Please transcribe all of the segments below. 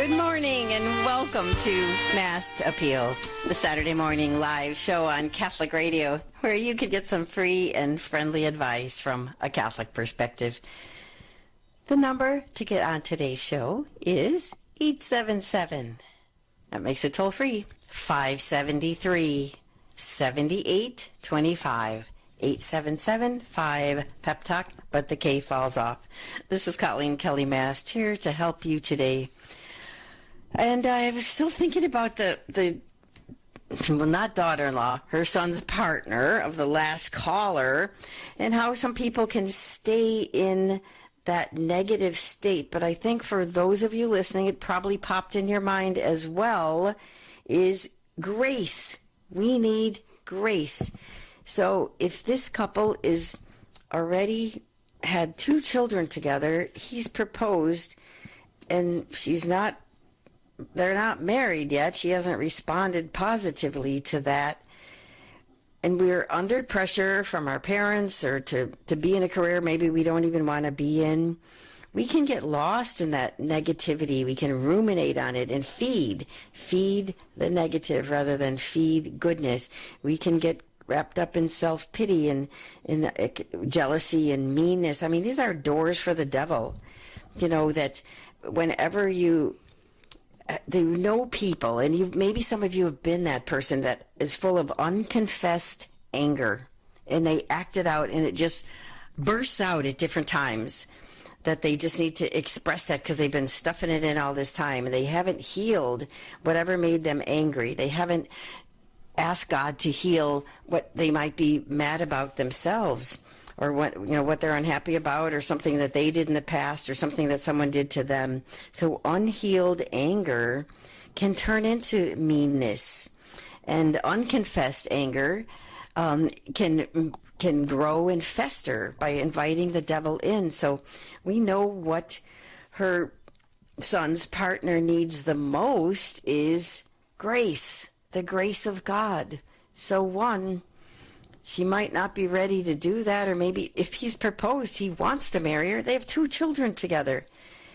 Good morning and welcome to Mass Appeal, the Saturday morning live show on Catholic Radio, where you can get some free and friendly advice from a Catholic perspective. The number to get on today's show is 877. That makes it toll free. 573-7825. 877-5 Pep Talk, but the K falls off. This is Colleen Kelly Mast here to help you today. And I was still thinking about well, not daughter-in-law, her son's partner of the last caller, and how some people can stay in that negative state. But I think for those of you listening, it probably popped in your mind as well, is grace. We need grace. So if this couple is already had 2 children together, he's proposed, and they're not married yet. She hasn't responded positively to that. And we're under pressure from our parents or to be in a career maybe we don't even want to be in. We can get lost in that negativity. We can ruminate on it and feed the negative rather than feed goodness. We can get wrapped up in self-pity and in jealousy and meanness. I mean, these are doors for the devil. You know, that whenever they know people, and maybe some of you have been that person that is full of unconfessed anger, and they act it out, and it just bursts out at different times, that they just need to express that because they've been stuffing it in all this time, and they haven't healed whatever made them angry. They haven't asked God to heal what they might be mad about themselves, or what they're unhappy about, or something that they did in the past, or something that someone did to them. So unhealed anger can turn into meanness, and unconfessed anger can grow and fester by inviting the devil in. So we know what her son's partner needs the most is grace, the grace of God. So she might not be ready to do that, or maybe if he's proposed, he wants to marry her. They have 2 children together.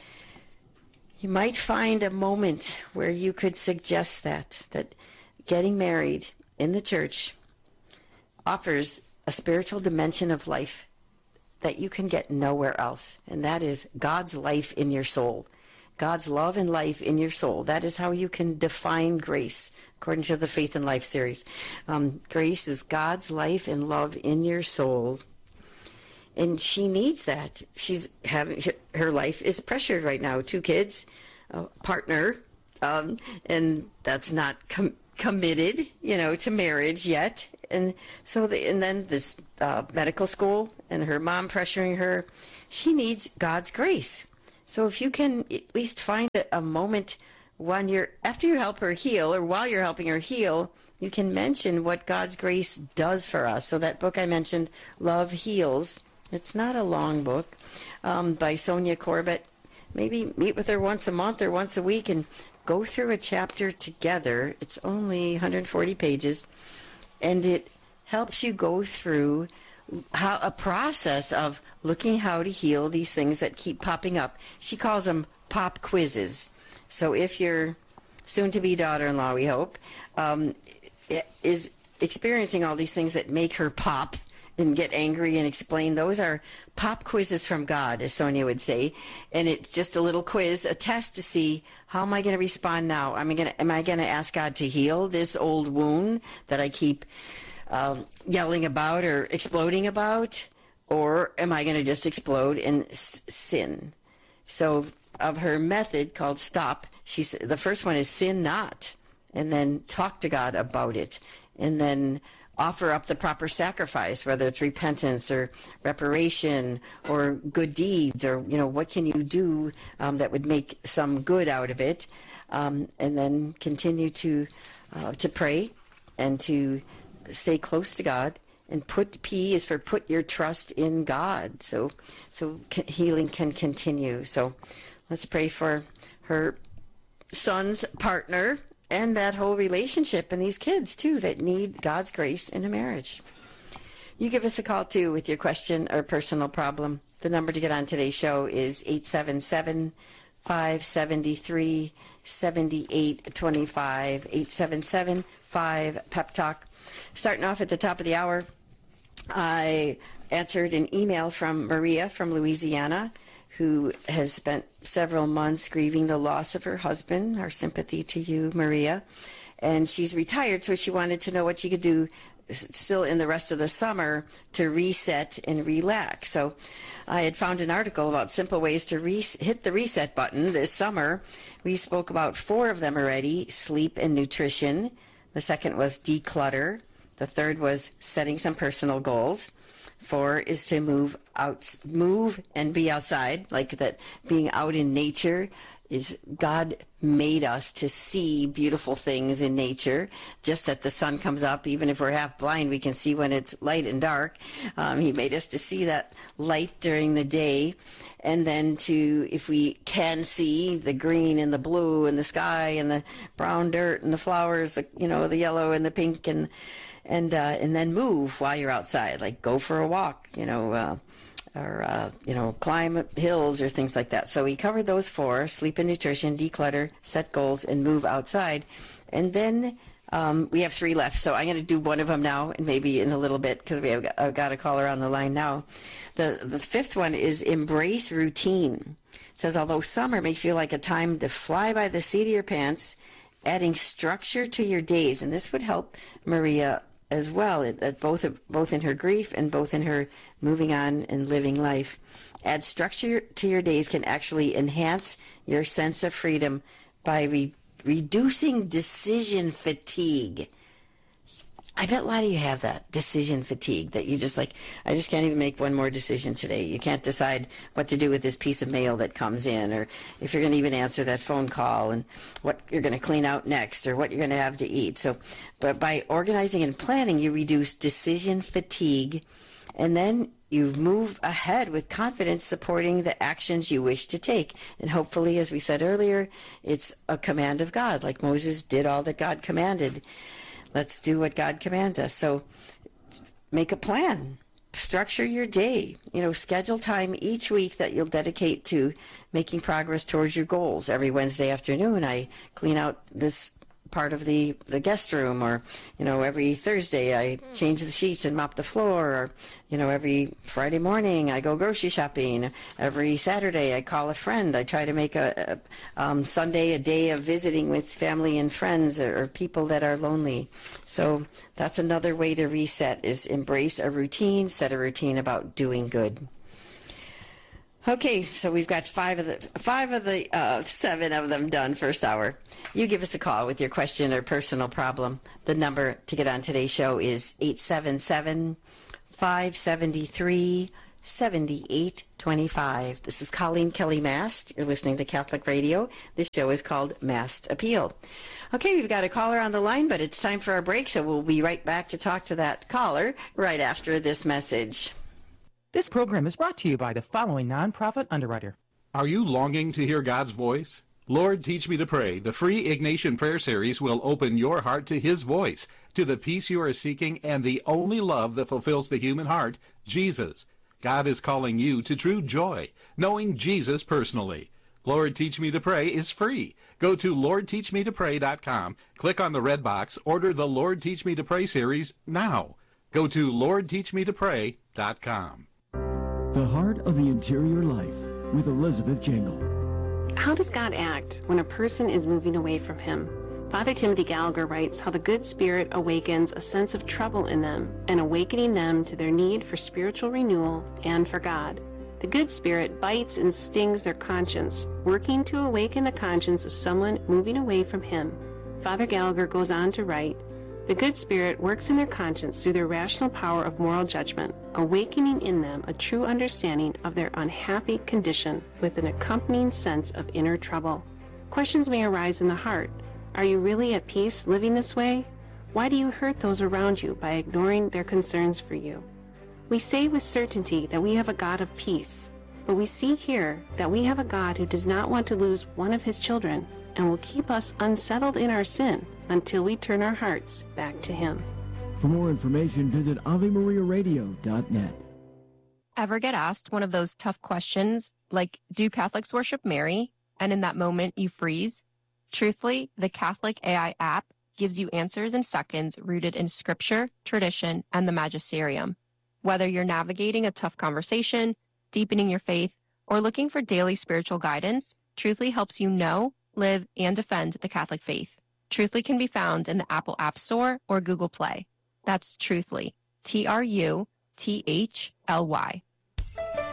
You might find a moment where you could suggest that getting married in the church offers a spiritual dimension of life that you can get nowhere else, and that is God's life in your soul. God's love and life in your soul. That is how you can define grace, according to the Faith and Life series. Grace is God's life and love in your soul. And she needs that. Her life is pressured right now. 2 kids, a partner, and that's not committed, to marriage yet. And so, and then this medical school and her mom pressuring her. She needs God's grace. So if you can at least find a moment after you help her heal, or while you're helping her heal, you can mention what God's grace does for us. So that book I mentioned, Love Heals, it's not a long book, by Sonia Corbett. Maybe meet with her once a month or once a week and go through a chapter together. It's only 140 pages, and it helps you go through a process of looking how to heal these things that keep popping up. She calls them pop quizzes. So if your soon-to-be daughter-in-law, we hope, is experiencing all these things that make her pop and get angry and explain, those are pop quizzes from God, as Sonia would say. And it's just a little quiz, a test to see, how am I going to respond now? Am I going to ask God to heal this old wound that I keep yelling about or exploding about, or am I going to just explode and sin? So of her method called STOP, the first one is sin not, and then talk to God about it, and then offer up the proper sacrifice, whether it's repentance or reparation or good deeds, or what can you do that would make some good out of it, and then continue to pray and to stay close to God. And P is for put your trust in God. So healing can continue. So let's pray for her son's partner and that whole relationship, and these kids too that need God's grace in a marriage. You give us a call too with your question or personal problem. The number to get on today's show is 877 877-573-7825, 877-5-PEP-TALK. Starting off at the top of the hour, I answered an email from Maria from Louisiana, who has spent several months grieving the loss of her husband. Our sympathy to you, Maria. And she's retired, so she wanted to know what she could do still in the rest of the summer to reset and relax. So I had found an article about simple ways to hit the reset button this summer. We spoke about 4 of them already: sleep and nutrition. The second was declutter. The third was setting some personal goals. 4 is to move and be outside, like that being out in nature. Is God made us to see beautiful things in nature, just that the sun comes up. Even if we're half blind, we can see when it's light and dark. He made us to see that light during the day. And then if we can see the green and the blue and the sky and the brown dirt and the flowers, the yellow and the pink, and then move while you're outside, like go for a walk, or climb hills or things like that. So we covered those 4: sleep and nutrition, declutter, set goals, and move outside. And then we have 3 left. So I'm going to do one of them now, and maybe in a little bit, because I've got a caller on the line now. The 5th one is embrace routine. It says, although summer may feel like a time to fly by the seat of your pants, adding structure to your days, and this would help Maria as well, both in her grief and both in her moving on and living life. Add structure to your days can actually enhance your sense of freedom by reducing decision fatigue. I bet a lot of you have that, decision fatigue, that you just I just can't even make one more decision today. You can't decide what to do with this piece of mail that comes in, or if you're going to even answer that phone call, and what you're going to clean out next, or what you're going to have to eat. So, but by organizing and planning, you reduce decision fatigue, and then you move ahead with confidence, supporting the actions you wish to take. And hopefully, as we said earlier, it's a command of God, like Moses did all that God commanded. Let's do what God commands us. So make a plan. Structure your day. Schedule time each week that you'll dedicate to making progress towards your goals. Every Wednesday afternoon, I clean out this part of the guest room, or every Thursday I change the sheets and mop the floor, or every Friday morning I go grocery shopping. Every Saturday I call a friend. I try to make a Sunday a day of visiting with family and friends, or people that are lonely. So that's another way to reset, is embrace a routine, set a routine about doing good. Okay, so we've got 5 of the 7 of them done first hour. You give us a call with your question or personal problem. The number to get on today's show is 877-573-7825. This is Colleen Kelly Mast. You're listening to Catholic Radio. This show is called Mast Appeal. Okay, we've got a caller on the line, but it's time for our break, so we'll be right back to talk to that caller right after this message. This program is brought to you by the following nonprofit underwriter. Are you longing to hear God's voice? Lord, Teach Me to Pray, the free Ignatian prayer series, will open your heart to His voice, to the peace you are seeking, and the only love that fulfills the human heart, Jesus. God is calling you to true joy, knowing Jesus personally. Lord, Teach Me to Pray is free. Go to LordTeachMeToPray.com, click on the red box, order the Lord, Teach Me to Pray series now. Go to LordTeachMeToPray.com. The Heart of the Interior Life with Elizabeth Jangle. How does God act when a person is moving away from Him? Father Timothy Gallagher writes how the good spirit awakens a sense of trouble in them, and awakening them to their need for spiritual renewal and for God. The good spirit bites and stings their conscience, working to awaken the conscience of someone moving away from Him. Father Gallagher goes on to write, the good spirit works in their conscience through their rational power of moral judgment, awakening in them a true understanding of their unhappy condition with an accompanying sense of inner trouble. Questions may arise in the heart. Are you really at peace living this way? Why do you hurt those around you by ignoring their concerns for you? We say with certainty that we have a God of peace, but we see here that we have a God who does not want to lose one of His children and will keep us unsettled in our sin until we turn our hearts back to Him. For more information, visit AveMariaRadio.net. Ever get asked one of those tough questions like, do Catholics worship Mary? and in that moment you freeze? Truthfully, the Catholic AI app gives you answers in seconds rooted in scripture, tradition, and the magisterium. Whether you're navigating a tough conversation, deepening your faith, or looking for daily spiritual guidance, Truthfully helps you know, live, and defend the Catholic faith. Truthfully can be found in the Apple App Store or Google Play. That's Truthfully, Truthly.